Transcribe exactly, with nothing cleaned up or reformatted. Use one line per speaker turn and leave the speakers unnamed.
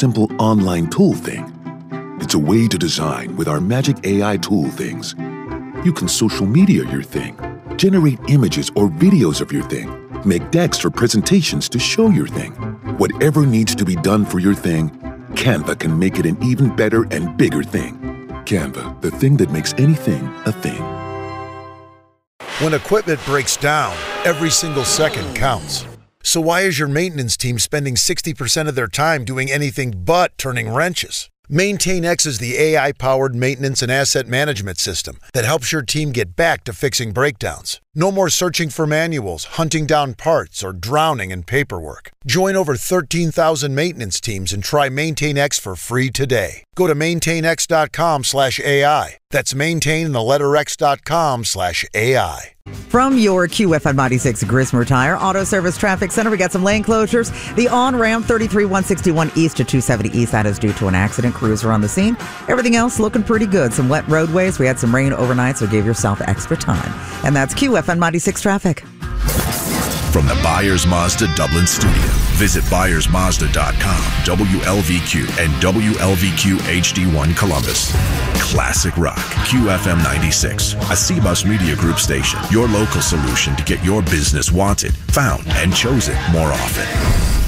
simple online tool thing. It's a way to design with our magic A I tool things. You can social media your thing, generate images or videos of your thing, make decks or presentations to show your thing. Whatever needs to be done for your thing, Canva can make it an even better and bigger thing. Canva, the thing that makes anything a thing.
When equipment breaks down, every single second counts. So why is your maintenance team spending sixty percent of their time doing anything but turning wrenches? MaintainX is the A I-powered maintenance and asset management system that helps your team get back to fixing breakdowns. No more searching for manuals, hunting down parts, or drowning in paperwork. Join over thirteen thousand maintenance teams and try MaintainX for free today. Go to maintainx.com slash AI. That's maintain in the letter x.com slash AI.
From your Q F M ninety-six Grismer Tire Auto Service Traffic Center, we got some lane closures. The on-ramp thirty-three one sixty-one east to two seventy east, that is due to an accident. Crews are on the scene. Everything else looking pretty good. Some wet roadways. We had some rain overnight, so give yourself extra time. And that's Q F M ninety-six Traffic.
From the Byers Mazda Dublin studio, visit byers mazda dot com, W L V Q, and W L V Q H D one Columbus. Classic rock, Q F M ninety-six, a C-Bus Media Group station. Your local solution to get your business wanted, found, and chosen more often.